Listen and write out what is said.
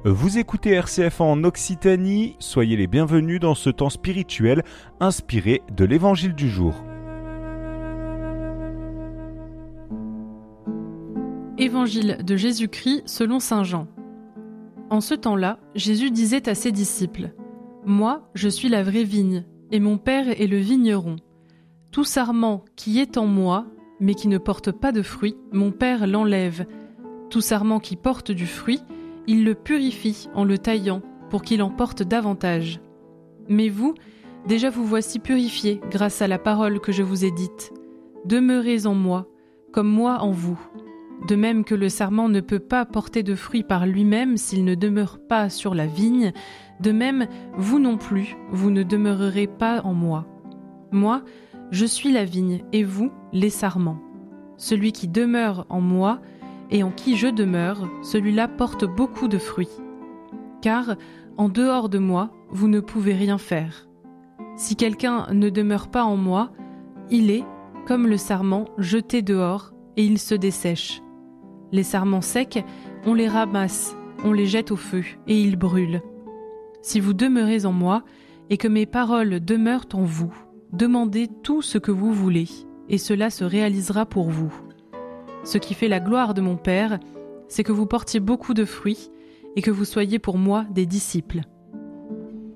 Vous écoutez RCF en Occitanie, soyez les bienvenus dans ce temps spirituel inspiré de l'Évangile du jour. Évangile de Jésus-Christ selon saint Jean. En ce temps-là, Jésus disait à ses disciples : « Moi, je suis la vraie vigne, et mon Père est le vigneron. Tout sarment qui est en moi, mais qui ne porte pas de fruit, mon Père l'enlève. Tout sarment qui porte du fruit, il le purifie en le taillant, pour qu'il en porte davantage. Mais vous, déjà vous voici purifiés grâce à la parole que je vous ai dite. Demeurez en moi, comme moi en vous. De même que le sarment ne peut pas porter de fruit par lui-même s'il ne demeure pas sur la vigne, de même, vous non plus, vous ne demeurerez pas en moi. Moi, je suis la vigne, et vous, les sarments. Celui qui demeure en moi, et en qui je demeure, celui-là porte beaucoup de fruits. Car, en dehors de moi, vous ne pouvez rien faire. Si quelqu'un ne demeure pas en moi, il est, comme le sarment, jeté dehors, et il se dessèche. Les sarments secs, on les ramasse, on les jette au feu, et ils brûlent. Si vous demeurez en moi, et que mes paroles demeurent en vous, demandez tout ce que vous voulez, et cela se réalisera pour vous. Ce qui fait la gloire de mon Père, c'est que vous portiez beaucoup de fruits, et que vous soyez pour moi des disciples.